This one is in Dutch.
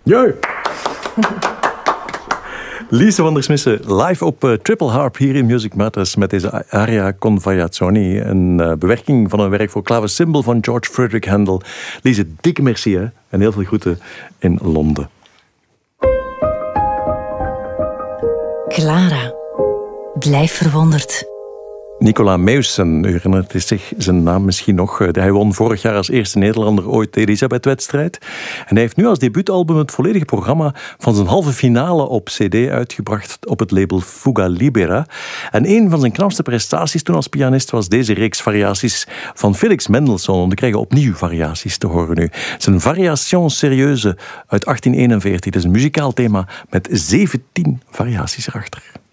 Jee! Lise van der Smissen, live op Triple Harp hier in Music Matters met deze aria con variazioni. Een bewerking van een werk voor klavecimbal van George Frederick Handel. Lise, dikke merci hè? En heel veel groeten in Londen. Clara, blijf verwonderd. Nicola Meussen, u herinnert zich zijn naam misschien nog. Hij won vorig jaar als eerste Nederlander ooit de Elisabeth-wedstrijd. En hij heeft nu als debuutalbum het volledige programma van zijn halve finale op cd uitgebracht op het label Fuga Libera. En een van zijn knapste prestaties toen als pianist was deze reeks variaties van Felix Mendelssohn. We krijgen opnieuw variaties te horen nu. Zijn Variation Sérieuse uit 1841. Het is een muzikaal thema met 17 variaties erachter.